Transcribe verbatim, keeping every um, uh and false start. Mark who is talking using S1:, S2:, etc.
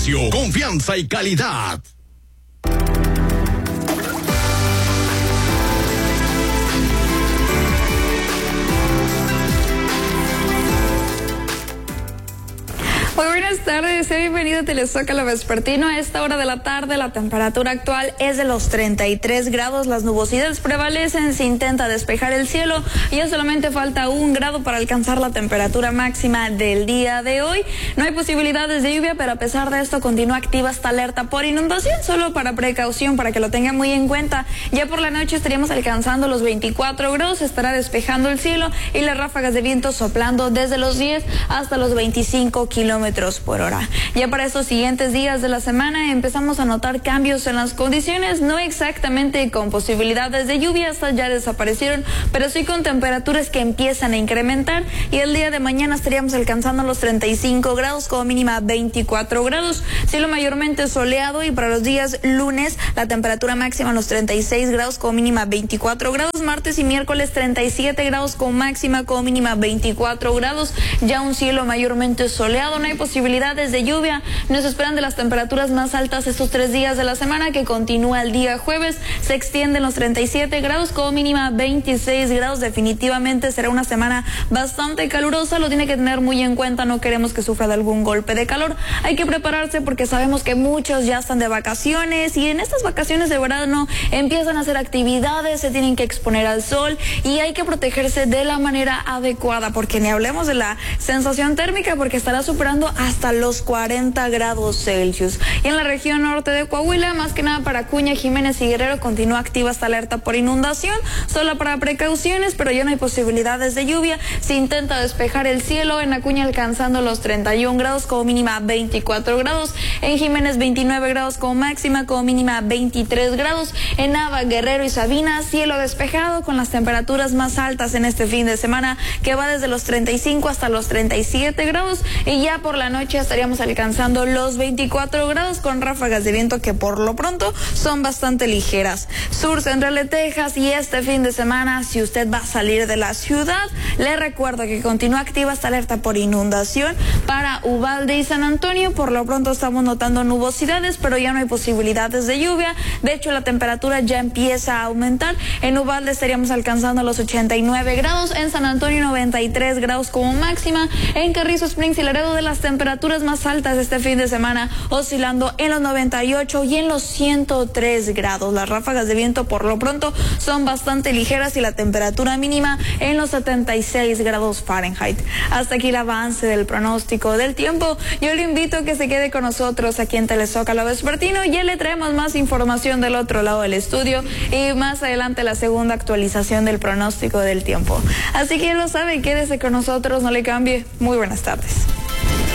S1: precio, confianza y calidad.
S2: Muy buenas tardes, sea bienvenido a Telezócalo Vespertino. A esta hora de la tarde la temperatura actual es de los treinta y tres grados, las nubosidades prevalecen, se intenta despejar el cielo y ya solamente falta un grado para alcanzar la temperatura máxima del día de hoy. No hay posibilidades de lluvia, pero a pesar de esto continúa activa esta alerta por inundación, solo para precaución, para que lo tengan muy en cuenta. Ya por la noche estaríamos alcanzando los veinticuatro grados, estará despejando el cielo y las ráfagas de viento soplando desde los diez hasta los veinticinco kilómetros por hora. Ya para estos siguientes días de la semana empezamos a notar cambios en las condiciones, no exactamente con posibilidades de lluvia, estas ya desaparecieron, pero sí con temperaturas que empiezan a incrementar y el día de mañana estaríamos alcanzando los treinta y cinco grados, como mínima veinticuatro grados, cielo mayormente soleado, y para los días lunes la temperatura máxima en los treinta y seis grados, como mínima veinticuatro grados, martes y miércoles treinta y siete grados con máxima, como mínima veinticuatro grados, ya un cielo mayormente soleado, no hay posibilidades de lluvia. Nos esperan de las temperaturas más altas estos tres días de la semana, que continúa el día jueves, se extienden los treinta y siete grados, como mínima veintiséis grados. Definitivamente será una semana bastante calurosa, lo tiene que tener muy en cuenta, no queremos que sufra de algún golpe de calor. Hay que prepararse porque sabemos que muchos ya están de vacaciones y en estas vacaciones de verano empiezan a hacer actividades, se tienen que exponer al sol y hay que protegerse de la manera adecuada, porque ni hablemos de la sensación térmica, porque estará superando hasta los cuarenta grados Celsius. Y en la región norte de Coahuila, más que nada para Acuña, Jiménez y Guerrero, continúa activa esta alerta por inundación, solo para precauciones, pero ya no hay posibilidades de lluvia. Se intenta despejar el cielo, en Acuña alcanzando los treinta y un grados, como mínima veinticuatro grados, en Jiménez veintinueve grados como máxima, como mínima veintitrés grados, en Nava, Guerrero y Sabina, cielo despejado con las temperaturas más altas en este fin de semana, que va desde los treinta y cinco hasta los treinta y siete grados, y ya por la noche estaríamos alcanzando los veinticuatro grados con ráfagas de viento que por lo pronto son bastante ligeras. Sur Central de Texas, y este fin de semana, si usted va a salir de la ciudad, le recuerdo que continúa activa esta alerta por inundación para Uvalde y San Antonio. Por lo pronto estamos notando nubosidades, pero ya no hay posibilidades de lluvia. De hecho, la temperatura ya empieza a aumentar. En Uvalde estaríamos alcanzando los ochenta y nueve grados, en San Antonio noventa y tres grados como máxima, en Carrizo Springs y Laredo de las temperaturas más altas este fin de semana, oscilando en los noventa y ocho y en los ciento tres grados. Las ráfagas de viento por lo pronto son bastante ligeras y la temperatura mínima en los setenta y seis grados Fahrenheit. Hasta aquí el avance del pronóstico del tiempo. Yo le invito a que se quede con nosotros aquí en Telezócalo Vespertino. Ya le traemos más información del otro lado del estudio y más adelante la segunda actualización del pronóstico del tiempo. Así que ya lo sabe, quédese con nosotros, no le cambie. Muy buenas tardes.